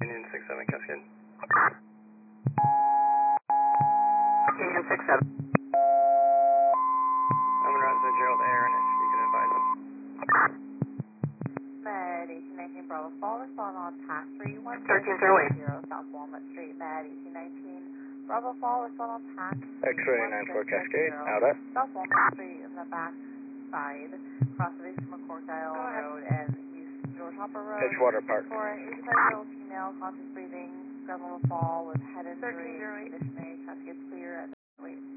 Union 67 Cascade. Union 67. I'm going to route to Gerald Aaron if you can advise him. Med 1819 Bravo Fall, respond on pass 1308. South Walnut Street. Med 1819 Bravo Fall, respond on pass X-ray 94 Cascade, out at. South Walnut Street in the back side, across the base from McCorkdale Road and East George Hopper Road. Edgewater Park. For an 85-year-old female, conscious breathing, gradual fall with head injury, conditioning, Cascade clear at wait.